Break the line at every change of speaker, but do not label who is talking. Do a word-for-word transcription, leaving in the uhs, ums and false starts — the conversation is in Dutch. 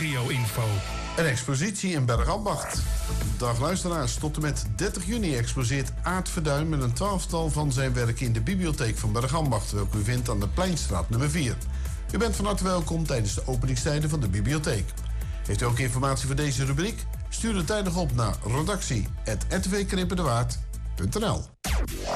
regio-info.
Een expositie in Bergambacht. Dag luisteraars, tot en met dertig juni exposeert Aart Verduin met een twaalftal van zijn werken in de bibliotheek van Bergambacht, welke u vindt aan de Pleinstraat nummer vier. U bent van harte welkom tijdens de openingstijden van de bibliotheek. Heeft u ook informatie voor deze rubriek? Stuur het tijdig op naar redactie apenstaartje r t v knippendewaard punt n l.